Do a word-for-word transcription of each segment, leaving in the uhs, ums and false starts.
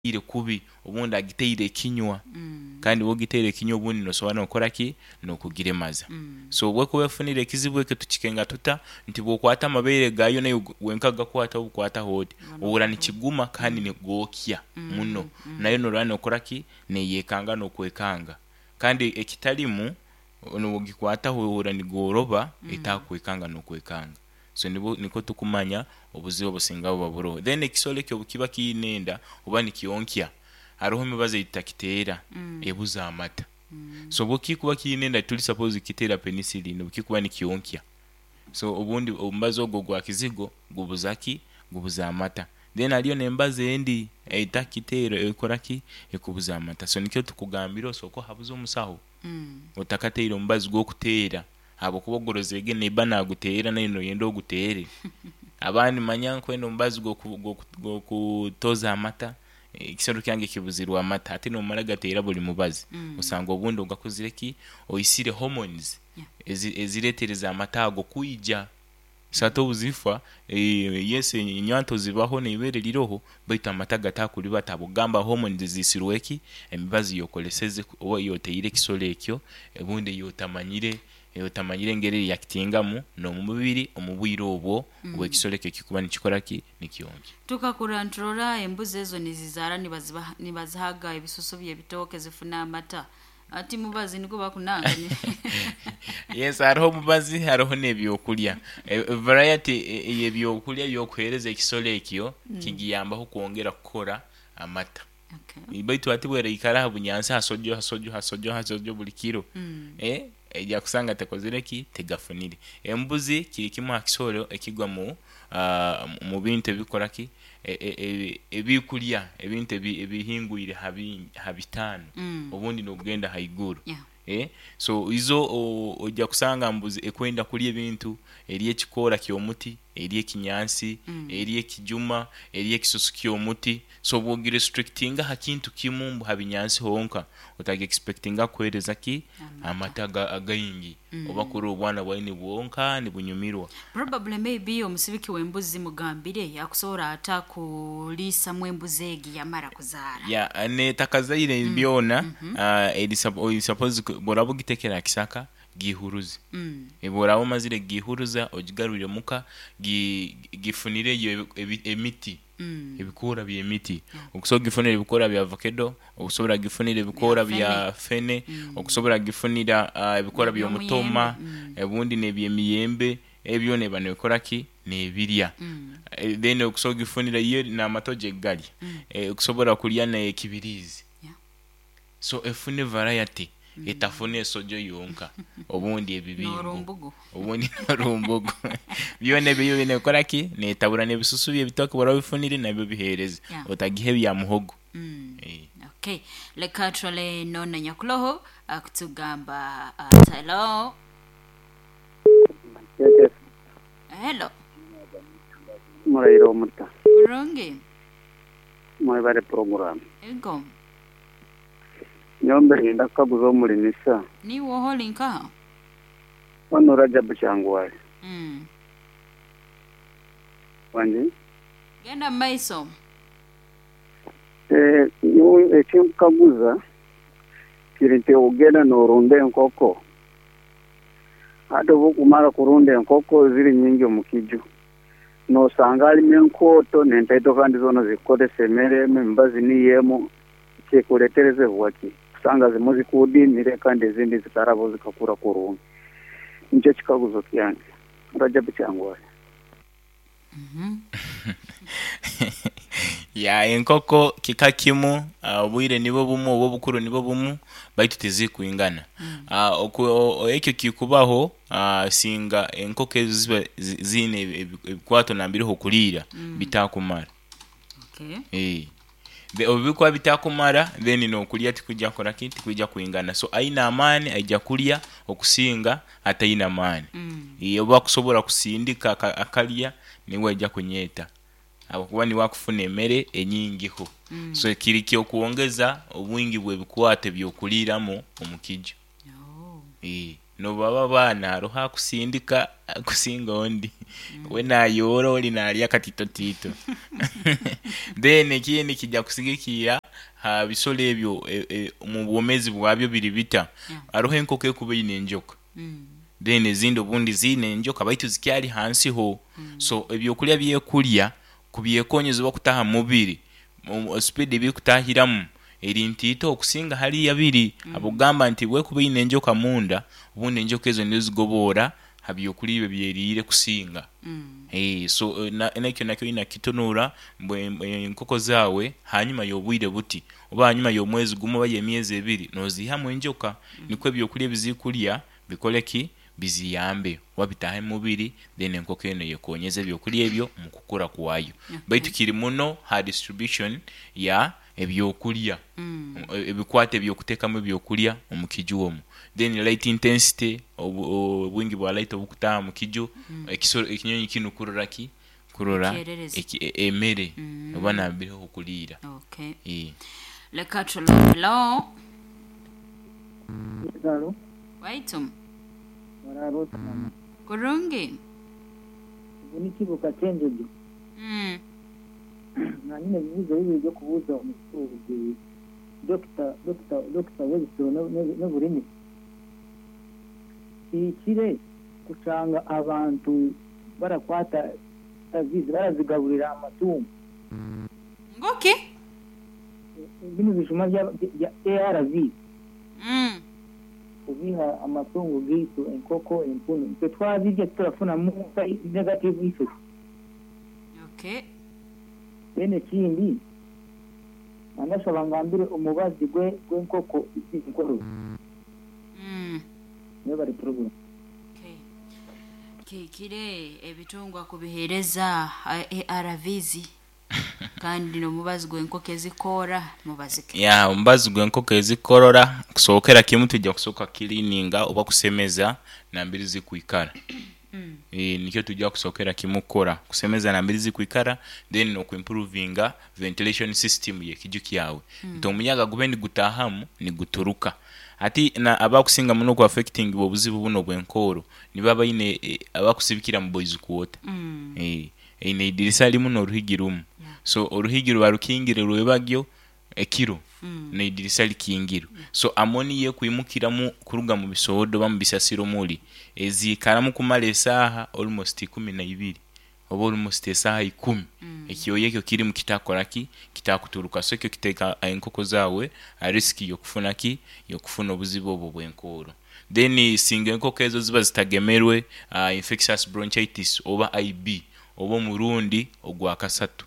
ire kubi obundi agiteire kinywa mm. kandi wo giteire kinywa obundi no sowana okoraki no kugiremaza mm. so bwo kubefunire kizibwe ke tukikenga tuta nti bwo kwata amabere gayo nayo wenkaga kwata ukwata hodi ubura ni kiguma kandi ni gokya mm. muno mm. nayo no rano okoraki ne yekanga no kwekanga kandi ekitalimu ono gikwata hura ni goroba mm. itakwekanga no kwekanga so nibo niko tukumanya obuzibo businga baburo then ekisole kyo bukiba kinenda oba nikionkya aroho mibaze itakitera mm. ebuza amata mm. so boki kuba kinenda tuli suppose kitera penicillin boki kuba nikionkya so obundi ombazo go gwa kizigo gubuzaki gubuza amata then aliyo nembaze endi itakitera ekoraki ekubuza amata so nikyo tukugambira so ko habuzo musaho mm. otakateira ombazi go kutera abo kubogorozege neba naguteera nayo yendo ogutere abandi manyanko eno mbazi go go kutoza amata ikisoro kyange kibuzirwa amata ate no maraga teera buli mubazi mm. usanga obundi ugakuzireki oyisire hormones yeah. eziretereza amata ago kuija sato buzifa e, yese nyanto zibaho nebere liroho baita amata gatakuli batabugamba hormones zisirweki emibazi yokoleseze owo yoteire kisole ekyo ebundi yotamanyire eyo tamanyire ngere yakitingamu no mubiri omubwiro obwo mm. bwe kisoleke kikuba nikikoraki nikiyonje tukakurantrola embuzi ezo nizizara nibaziba nibazaga ebisusu bye bitoke zifuna amata ati mubazi niko bakunanga ni yes araho mubazi araho nebyo kulya e, variety yebyo kulya yokwereza ekisole ekyo mm. kigiyambaho kuongera kukora amata okay. ibaitu ati bwera ikara bunyansa hasojo hasojo hasojo hasojo buli kiro mm. eh ejja kusanga tekozereki tegafunire embuzi kirikimu akisoro ekigwa mu uh, mu bintu bikoraki ebikulya e, e, ebintu ebihinguire habi habitano mm. obundi no kugenda haiguru yeah. eh so izo ojja kusanga mbuzi ekwenda kulya ebintu eriye kikora kyomuti eriye kinyansi mm. eriye kijuma eriye kisusu kyomuti so bwogire restrictinga hakintu kimumbu habinyansi honka otage expectinga kwereza ki amataga agayingi mm. oba kuri obwana bwine bwonka ni bunyumirwa probably maybe omusibiki wembuzi mugambire yakusora atakulisa mwembuzi egi yamara kuzara ya yeah, ne takazaire mm. byona mm -hmm. uh, edi suppose borabo gitekera kisaka gihuruzi mm. eborabo mazire gihuruza ojigarurire muka gi, gifunire yo emiti mm. ebikora bya emiti yeah. okusobola gifunire ebikora bya avocado okusobola gifunire ebikora bya fene mm. okusobola gifunira uh, ebikora bya mutoma mm. ebundi ne bya miyembe ebyo ne banekoraki ne birya mm. e, then okusobola gifunira ye na matoje gali mm. e, okusobola kulya na ekibirizi yeah. so efune variety mm. etafune sojo yonka obundi ebibingo obundi rumbugo byone biyo bine koraki ne tabura ne bisusu bye bitoke bora bifunire nabyo bihereze yeah. otagihe bya muhogo mm. eh. okay lekatrole nona nyakuloho akutugamba uh, hello yes. hello Morairo mutta ronge moy bare program ego nyombe ndakaguzo muri nisa ni wo holinka wano Rajab changwali mm wanje genda maiso eh yo ekimkaguza kirinte ugenda no runde nkoko hado bukumara kurunde nkoko ziri nyingi omukiju no sangali menkoto nentaito kandi zono zikode semere mbazi ni yemo kyekuletereze bwaki kusanga zimuzi kudimire kandi zindi zikarabo zikakura kurungi nicho kikaguzo kyange Rajab cyangwa mhm ya enkoko kikakimu obwire uh, nibo bumu obo bukuru nibo bumu baitu tizikuingana mm. uh, ekyo kikubaho uh, singa enkoko eziba zine ebikwato nambire ho kulira mm. bitakumara okay eh be obikwa bitakumara then no kulya tikujja kora kinti kujja kuingana so aina amani ajja kulya okusinga ataina amani mm. iyo bakusobora kusindika akalya niwe ajja kunyeta abakuba ni wakufuna emere enyingiho mm. so kiriki okuongeza obwingi bwe bikwate byokuliramo omukiju oh. eh no baba bana roha kusindika kusinga ondi we nayora oli nalya katito tito then ekindi kijja kusigikira ha bisole ebyo e, e, mu bwomezi bwabyo biri bita Yeah. aroha enkoko ekuba ine enjoka Mm. then ezindo bundi zine enjoka baitu zikyali hansi ho so ebyokulya byekulya kubyekonyezebwa kutaha mubiri mu speed ebikutahiramu eri ntito okusinga hali yabiri abugamba nti bwe kuba ine enjoka munda ubundi enjoka ezo nizigobora habyokulya byerire kusinga Mm. eh so na nakyo nakyo ina kitonura mbwe enkoko zawe hanyuma yobwire buti oba hanyuma yomwezi gumo baye emyezi ebiri nozihamu enjoka nikwe ebyokulya bizikulya bikoleki biziyambe wabitahe mubiri then enkoko eno yekonyeze ebyokulya ebyo mu kukura kwayo Okay. baitu kiri muno ha distribution ya ebyokulya Mm. ebikwate byokutekamu ebyokulya mu kiju omu then light intensity obu- obwingi bwa light obukutaha mu kiju ekisoro ekinyonyi kino kurora ki kurora Ekyererezi. eki- e- emere Mm. oba nambire okuliira Okay. eh Leka tulo. Hello. Hello. Waitum. Wararota mama. Kurungi. Ni kibuka chenjeje. Mm. Na nyine bivuze bibi byo kubuza umusuzi. Dr. Dr. Dr. Wilson no no burimi. Ikire kucanga abantu barakwata azizi barazigaburira amatungo. Ngoki? Bino bishuma bya bya A R V. Mm. Kubiha amatungo gitu enkoko empunu. Twe twazirya turafuna mu negative effect. Okay. Bene kindi anashobora ngambire umubazi gwe gwenkoko inkoro Mm. niyo bari program Okay. Kikire ebitungwa kubihereza A R Vs kandi no mubazi gwenkoko ezikora mubazike. ya umbazi gwenkoko ezikorora kusookera kimu tujja kusoka cleaninga oba kusemeza nambiri zikuikara Mm. eh nikyo tujja kusookera kimu kora kusemeza nambiri zikuikara then no improvinga ventilation system ye kijuki yawe nto omunyaga gubendi gutahamu ni guturuka ati na abakusinga muno ku affecting obuzibu buno bwenkoro nibaba ine e, abakusibikira mu boys quarter Mm. eh ine idirisa limu no ruhigirumu Yeah. so oruhigiro barukingire rwebagyo ekiro Mm. ne idirisa likingiro so amoni ye kwimukiramu kuruga mu bisodo bamu bisasiro muli ezikaramu kumala esaha almost kumi na ibiri oba almost esaha ikumi Mm. ekiyoye ekyo kiri mu kitakoraki kitakuturuka so ekyo kiteka enkoko zawe a risk yokufuna ki yokufuna obuzibu obwo bwenkoro then singa enkoko ezo ziba zitagemerwe uh, infectious bronchitis oba I B oba murundi ogwa kasatu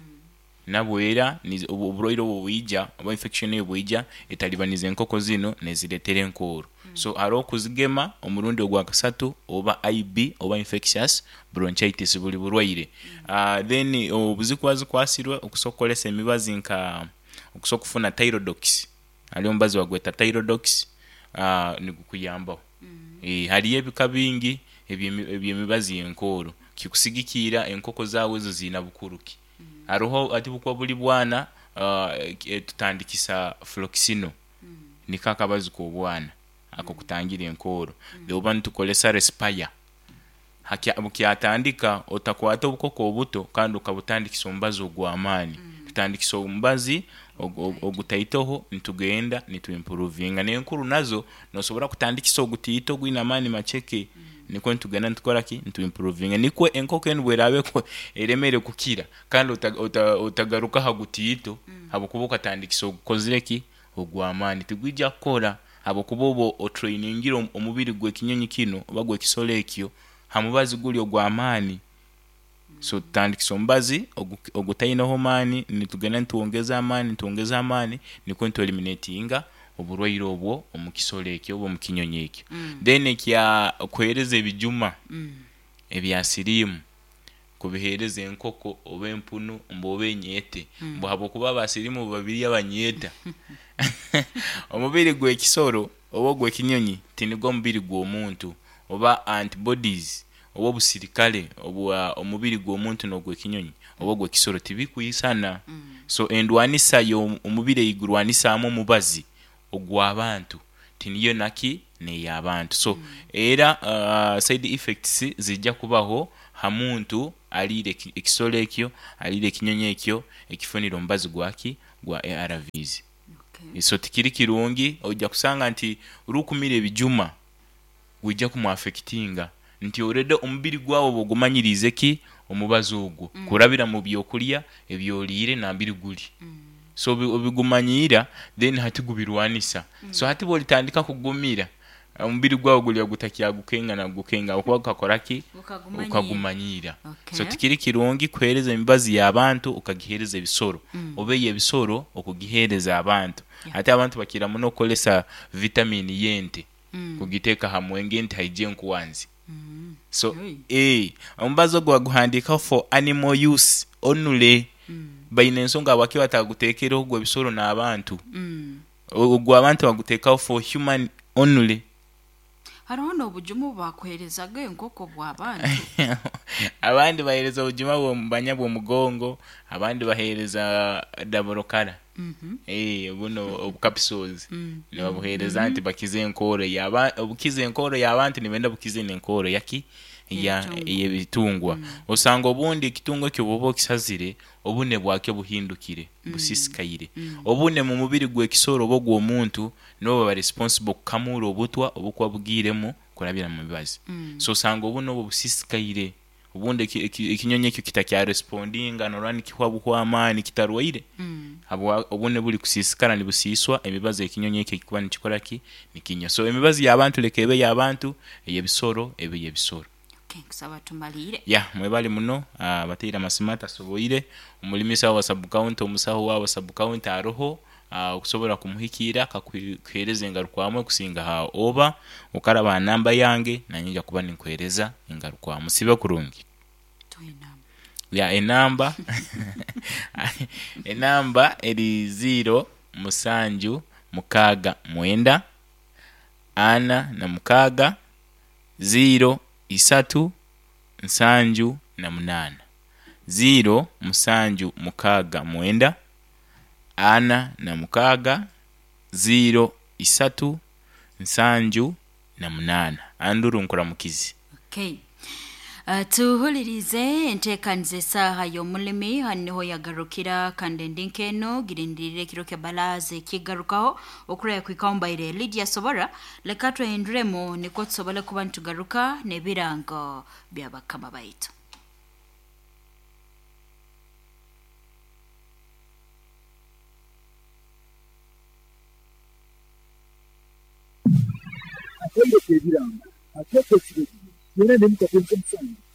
nabwera oburoiro obwija oba infection ebwija etalibaniza enkoko zino neziretera enkoro so aro kuzigema omurundi ogwa kasatu oba I B oba infectious bronchitis buli burwaire uh, then obuzikwazi kwasirwe okusokolesa emibazi nka okusokufuna thyrodox ali ombazi wagweta thyrodox uh, nikukuyambaho eh hali ebika bingi ebyemibazi enkoro kikusigikira enkoko zawe zo zina bukuruki aroho ati bukwa buli bwana uh, tutandikisa fluoxino mm. nikaka bazi ko bwana ako kutangira enkoro mm. Byoba ntukolesa respire hakya bukyatandika otakwata obukoko obuto kandi ukabutandikisa ombazi ogwamani mm. Tutandikisa ombazi ogutaitoho ntugenda nitu improvinga nenkuru nazo nosobora kutandikisa ogutito gwina mani macheke mm. Niko ntugana ntukora ki ntu improving nikwe enkoko enbwerabe ko eremere kukira kandi utagaruka ota, ota hagutito mm. Habo kuboka tandikisa ogukozire ki ogwamani tugwijja kora habo kubobo o trainingiro omubiri gwe kinyonyi kino bagwe kisole ekyo hamubazi guli ogwamani mm. So tandikisa ombazi ogutaino homani nitugana ntuongeza amani ntuongeza amani niko ntu eliminatinga oburwaire obwo omukisole ekyo obwo mukinyonyi ekyo mm. Then ekya kwereza ebijuma mm. Ebyasirimu kubihereza enkoko obempunu mbobe nyete mm. Mbo habo kuba basirimu babiri abanyeta omubiri gwe kisoro obwo gwe kinyonyi tinigo mubiri gwo muntu oba antibodies obwo busirikale obwo omubiri gwo muntu no gwe kinyonyi obwo gwe kisoro tibikuyisana mm. So endwanisa yo omubiri igurwanisa amo mubazi ogwa abantu tiniyo naki ne yabantu so mm. era uh, side effects zijja kubaho hamuntu alire ekisolo ekyo alire ekinyonyi ekyo ekifunira omubazi gwaki gwa A R Vs. Okay. So tikiri kirungi ojja kusanga nti rukumire ebijuma wijja kumuaffectinga nti orede omubiri gwawo bogumanyirize ki omubazi ogwo mm. kurabira mu byokulya ebyolire nambiri guli mm. so obigumanyira then hati gubirwanisa mm. so hati bolitandika kugumira omubiri gwawo guli agutakiya gukenga na gukenga okwaga koraki ukagumanyira okay. So tikiri kirungi kuhereza emibazi y'abantu ukagihereza ebisoro mm. obeye ebisoro okugihereza abantu yeah. Hati abantu bakira muno kolesa vitamin yente mm. kugiteka hamwe ngente hygiene kuwanzi mm. So hey. eh ombazo gwa guhandika for animal use onule mm. bayine nsonga wakiwa tagutekera ogwo ebisoro n'abantu mm. ogwo abantu baguteka for human only. Harono obujumu bakwerezaga enkoko bw'abantu abandi bahereza obujuma bwo mbanya bwo mugongo abandi bahereza double color mhm eh buno obcapsules mm. ne babuhereza anti bakize enkoro yaba obukize enkoro y'abantu nibenda bukize n'enkoro yaki ya yebitungwa mm. Osanga obundi kitungwa kyo bobo kisazire obune bwake buhindukire mm. busisikaire mm. Obune mu mubiri gwe kisoro bogwo omuntu no ba responsible kamura obutwa obukwa bugiremo kurabira mu bibazi mm. So sanga obuno busisikaire obunde ekinyonye kyo kitakya respondinga no rani kihwa bukwa amani kitarwaire mm. Abo obune buli kusisikana ni busiswa emibazi ekinyonye kyo kikuba nikikoraki nikinya so emibazi y'abantu lekebe y'abantu eyebisoro ebe yebisoro. Kusaba tumalire ya mwebali muno uh, batira masimata soboire umulimisa wa sub county omusaho wa sub county aroho uh, okusobora kumuhikira kakuhereza engarukwamwe kusinga ha oba ukaraba namba yange nanyija kuba ninkwereza engarukwamwe sibe kurungi toyinamba ya enamba enamba eri zero musanju mukaga mwenda ana na mukaga zero isatu nsanju na munana zero musanju mukaga mwenda ana na mukaga zero isatu nsanju na munana anduru nkora mukizi. Okay. Uh, tuhulirize entekanize saha y'omulimi haniho yagarukira kandendinkeno girindirire kiroke balaze kigarukaho okuraya kwikambaire Lydia Sobora leka twendremo niko tsobole kuba ntugaruka nebirango byabakama baitu. Akwende kebiranga akoko kibiri yena ndimukapempa msanyi